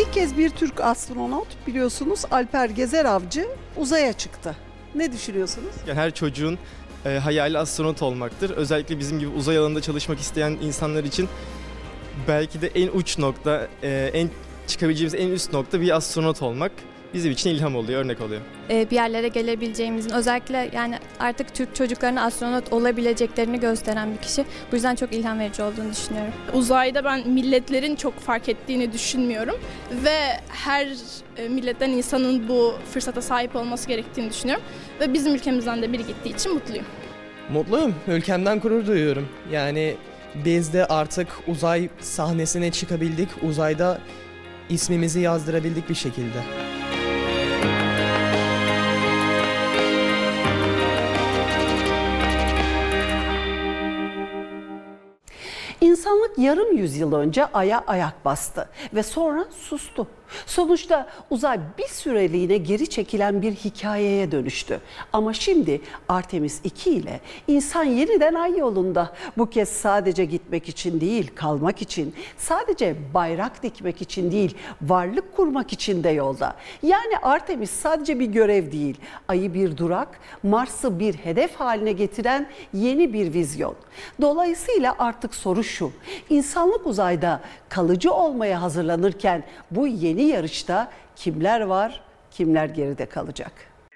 İlk kez bir Türk astronot biliyorsunuz Alper Gezer Avcı uzaya çıktı. Ne düşünüyorsunuz? Yani her çocuğun hayali astronot olmaktır. Özellikle bizim gibi uzay alanında çalışmak isteyen insanlar için belki de en uç nokta, en çıkabileceğimiz en üst nokta bir astronot olmak bizim için ilham oluyor, örnek oluyor. Bir yerlere gelebileceğimizin, özellikle yani artık Türk çocuklarına astronot olabileceklerini gösteren bir kişi. Bu yüzden çok ilham verici olduğunu düşünüyorum. Uzayda ben milletlerin çok fark ettiğini düşünmüyorum ve her milletten insanın bu fırsata sahip olması gerektiğini düşünüyorum ve bizim ülkemizden de biri gittiği için mutluyum. Mutluyum. Ülkemden gurur duyuyorum. Yani biz de artık uzay sahnesine çıkabildik. Uzayda ismimizi yazdırabildik bir şekilde. İnsanlık yarım yüzyıl önce Ay'a ayak bastı ve sonra sustu. Sonuçta uzay bir süreliğine geri çekilen bir hikayeye dönüştü. Ama şimdi Artemis 2 ile insan yeniden Ay yolunda. Bu kez sadece gitmek için değil, kalmak için, sadece bayrak dikmek için değil, varlık kurmak için de yolda. Yani Artemis sadece bir görev değil, Ay'ı bir durak, Mars'ı bir hedef haline getiren yeni bir vizyon. Dolayısıyla artık soru şu: İnsanlık uzayda kalıcı olmaya hazırlanırken bu yeni yarışta kimler var, kimler geride kalacak?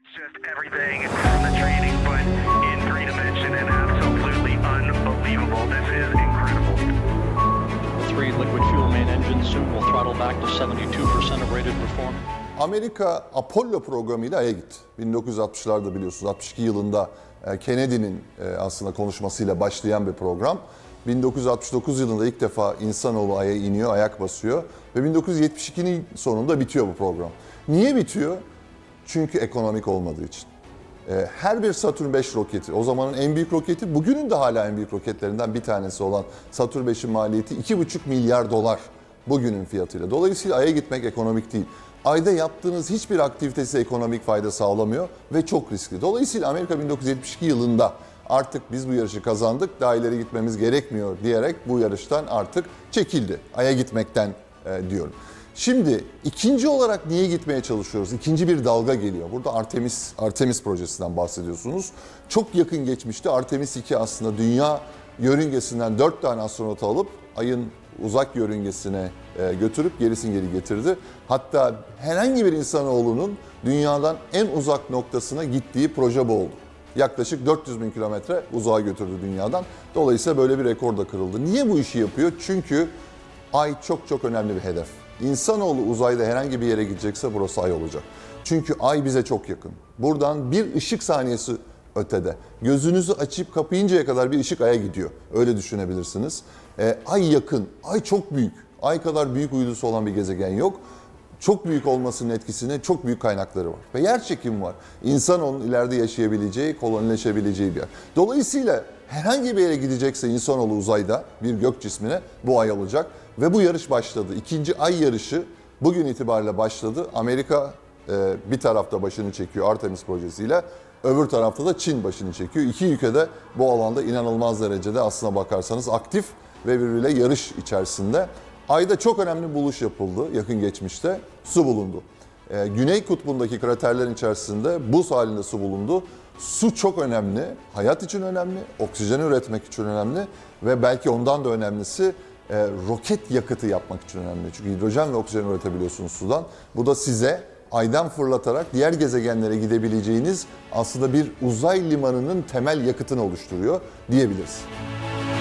Amerika Apollo programıyla Ay'a gitti. 1960'larda biliyorsunuz, 62 yılında Kennedy'nin aslında konuşmasıyla başlayan bir program. 1969 yılında ilk defa insanoğlu Ay'a iniyor, ayak basıyor ve 1972'nin sonunda bitiyor bu program. Niye bitiyor? Çünkü ekonomik olmadığı için. Her bir Saturn 5 roketi, o zamanın en büyük roketi, bugünün de hala en büyük roketlerinden bir tanesi olan Saturn 5'in maliyeti 2,5 milyar dolar bugünün fiyatıyla. Dolayısıyla Ay'a gitmek ekonomik değil. Ay'da yaptığınız hiçbir aktivite size ekonomik fayda sağlamıyor ve çok riskli. Dolayısıyla Amerika 1972 yılında artık biz bu yarışı kazandık, daha ileri gitmemiz gerekmiyor diyerek bu yarıştan artık çekildi. Ay'a gitmekten diyorum. Şimdi ikinci olarak niye gitmeye çalışıyoruz? İkinci bir dalga geliyor. Burada Artemis projesinden bahsediyorsunuz. Çok yakın geçmişte Artemis 2 aslında dünya yörüngesinden 4 tane astronot alıp Ay'ın uzak yörüngesine götürüp gerisini geri getirdi. Hatta herhangi bir insanoğlunun dünyadan en uzak noktasına gittiği proje bu oldu. Yaklaşık 400 bin kilometre uzağa götürdü dünyadan. Dolayısıyla böyle bir rekor da kırıldı. Niye bu işi yapıyor? Çünkü Ay çok çok önemli bir hedef. İnsanoğlu uzayda herhangi bir yere gidecekse burası Ay olacak. Çünkü Ay bize çok yakın. Buradan bir ışık saniyesi ötede. Gözünüzü açıp kapayıncaya kadar bir ışık Ay'a gidiyor. Öyle düşünebilirsiniz. Ay yakın. Ay çok büyük. Ay kadar büyük uydusu olan bir gezegen yok. Çok büyük olmasının etkisine çok büyük kaynakları var. Ve yer çekimi var. İnsan onun ileride yaşayabileceği, kolonileşebileceği bir yer. Dolayısıyla herhangi bir yere gidecekse insanoğlu uzayda bir gök cismine bu Ay olacak. Ve bu yarış başladı. İkinci Ay yarışı bugün itibariyle başladı. Amerika bir tarafta başını çekiyor Artemis projesiyle. Öbür tarafta da Çin başını çekiyor. İki ülke de bu alanda inanılmaz derecede aslına bakarsanız aktif ve birbiriyle yarış içerisinde. Ay'da çok önemli bir buluş yapıldı yakın geçmişte. Su bulundu. Güney kutbundaki kraterlerin içerisinde buz halinde su bulundu. Su çok önemli, hayat için önemli, oksijen üretmek için önemli ve belki ondan da önemlisi roket yakıtı yapmak için önemli. Çünkü hidrojen ve oksijen üretebiliyorsunuz sudan. Bu da size Ay'dan fırlatarak diğer gezegenlere gidebileceğiniz aslında bir uzay limanının temel yakıtını oluşturuyor diyebiliriz.